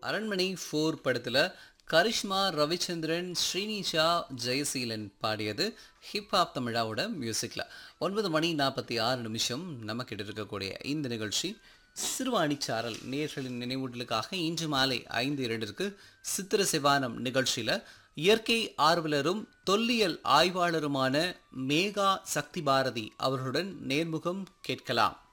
அரண்மனை 4 படத்துல கரிஷ்மா ரவிச்சந்திரன், ஸ்ரீனிஷா, ஜெயசீலன் பாடியது ஹிப்ஹாப் தமிழாவோட மியூசிக்ல 9:46 நமக்கு இருக்கக்கூடிய இந்த நிகழ்ச்சி சிறுவாணி சாரல் நேயர்களின் நினைவூட்டலுக்காக இன்று மாலை 5:02 சித்திர சிவானம் நிகழ்ச்சியில இயற்கை ஆர்வலரும் தொல்லியல் ஆய்வாளருமான மேகா சக்தி பாரதி அவர்களுடன் நேர்முகம் கேட்கலாம்.